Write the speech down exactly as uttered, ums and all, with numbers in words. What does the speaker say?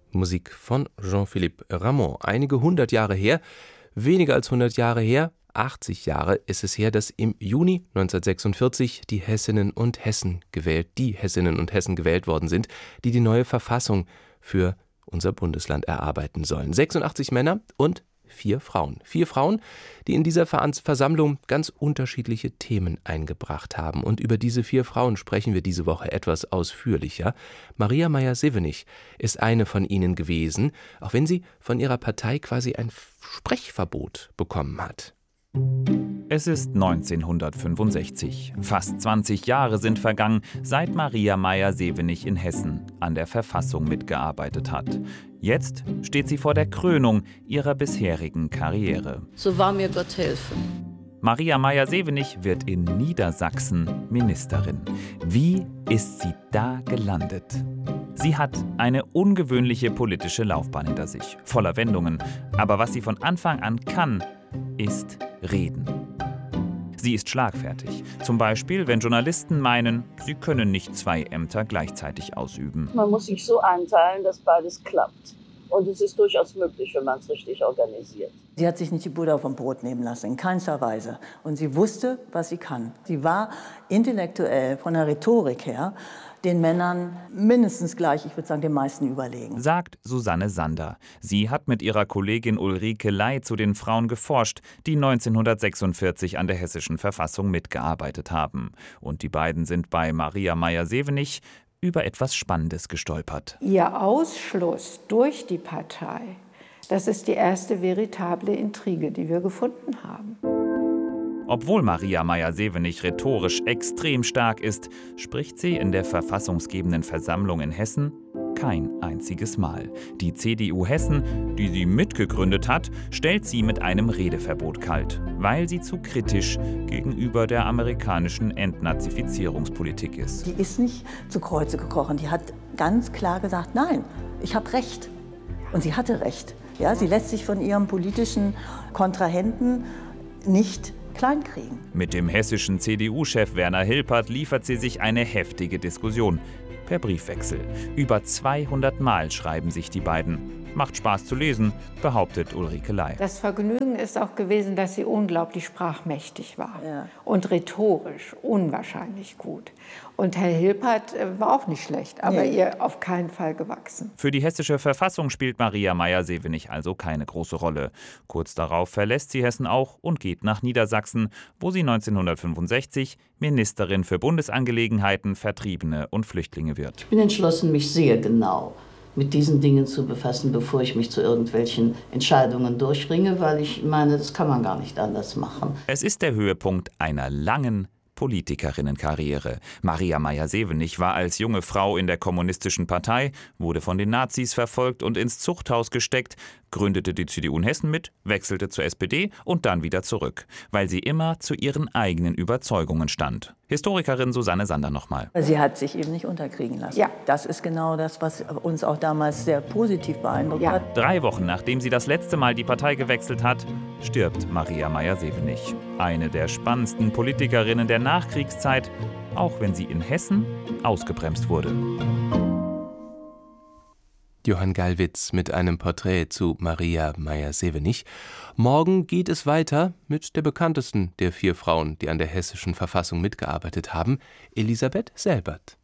Musik von Jean-Philippe Rameau. Einige hundert Jahre her, weniger als hundert Jahre her, achtzig Jahre ist es her, dass im Juni neunzehnhundertsechsundvierzig die Hessinnen und Hessen gewählt, die Hessinnen und Hessen gewählt worden sind, die die neue Verfassung für unser Bundesland erarbeiten sollen. sechsundachtzig Männer und vier Frauen. Vier Frauen, die in dieser Versammlung ganz unterschiedliche Themen eingebracht haben. Und über diese vier Frauen sprechen wir diese Woche etwas ausführlicher. Maria Maier-Sevenich ist eine von ihnen gewesen, auch wenn sie von ihrer Partei quasi ein Sprechverbot bekommen hat. Es ist neunzehnhundertfünfundsechzig. Fast zwanzig Jahre sind vergangen, seit Maria Maier-Sevenich in Hessen an der Verfassung mitgearbeitet hat. Jetzt steht sie vor der Krönung ihrer bisherigen Karriere. So wahr mir Gott helfe. Maria Maier-Sevenich wird in Niedersachsen Ministerin. Wie ist sie da gelandet? Sie hat eine ungewöhnliche politische Laufbahn hinter sich, voller Wendungen. Aber was sie von Anfang an kann, ist reden. Sie ist schlagfertig. Zum Beispiel, wenn Journalisten meinen, sie können nicht zwei Ämter gleichzeitig ausüben. Man muss sich so einteilen, dass beides klappt. Und es ist durchaus möglich, wenn man es richtig organisiert. Sie hat sich nicht die Butter vom Brot nehmen lassen, in keinster Weise. Und sie wusste, was sie kann. Sie war intellektuell, von der Rhetorik her, den Männern mindestens gleich, ich würde sagen, den meisten überlegen. Sagt Susanne Sander. Sie hat mit ihrer Kollegin Ulrike Ley zu den Frauen geforscht, die neunzehnhundertsechsundvierzig an der hessischen Verfassung mitgearbeitet haben. Und die beiden sind bei Maria Maier-Sevenich über etwas Spannendes gestolpert. Ihr Ausschluss durch die Partei, das ist die erste veritable Intrige, die wir gefunden haben. Obwohl Maria Maier-Sevenich rhetorisch extrem stark ist, spricht sie in der verfassungsgebenden Versammlung in Hessen kein einziges Mal. Die C D U Hessen, die sie mitgegründet hat, stellt sie mit einem Redeverbot kalt, weil sie zu kritisch gegenüber der amerikanischen Entnazifizierungspolitik ist. Die ist nicht zu Kreuze gekrochen. Die hat ganz klar gesagt, nein, ich habe Recht. Und sie hatte Recht. Ja, sie lässt sich von ihrem politischen Kontrahenten nicht kleinkriegen. Mit dem hessischen C D U-Chef Werner Hilpert liefert sie sich eine heftige Diskussion. Per Briefwechsel. Über zweihundert Mal schreiben sich die beiden. Macht Spaß zu lesen, behauptet Ulrike Ley. Das Vergnügen ist auch gewesen, dass sie unglaublich sprachmächtig war. Ja. Und rhetorisch unwahrscheinlich gut. Und Herr Hilpert war auch nicht schlecht, aber nee. ihr auf keinen Fall gewachsen. Für die hessische Verfassung spielt Maria Maier-Sevenich also keine große Rolle. Kurz darauf verlässt sie Hessen auch und geht nach Niedersachsen, wo sie neunzehnhundertfünfundsechzig Ministerin für Bundesangelegenheiten, Vertriebene und Flüchtlinge wird. Ich bin entschlossen, mich sehr genau mit diesen Dingen zu befassen, bevor ich mich zu irgendwelchen Entscheidungen durchringe, weil ich meine, das kann man gar nicht anders machen. Es ist der Höhepunkt einer langen Politikerinnenkarriere. Maria Maier-Sevenich war als junge Frau in der Kommunistischen Partei, wurde von den Nazis verfolgt und ins Zuchthaus gesteckt, gründete die C D U in Hessen mit, wechselte zur S P D und dann wieder zurück, weil sie immer zu ihren eigenen Überzeugungen stand. Historikerin Susanne Sander nochmal. Sie hat sich eben nicht unterkriegen lassen. Ja. Das ist genau das, was uns auch damals sehr positiv beeindruckt ja. hat. Drei Wochen nachdem sie das letzte Mal die Partei gewechselt hat, stirbt Maria Maier-Sevenich. Eine der spannendsten Politikerinnen der Nachkriegszeit, auch wenn sie in Hessen ausgebremst wurde. Johann Gallwitz mit einem Porträt zu Maria Maier-Sevenich. Morgen geht es weiter mit der bekanntesten der vier Frauen, die an der hessischen Verfassung mitgearbeitet haben, Elisabeth Selbert.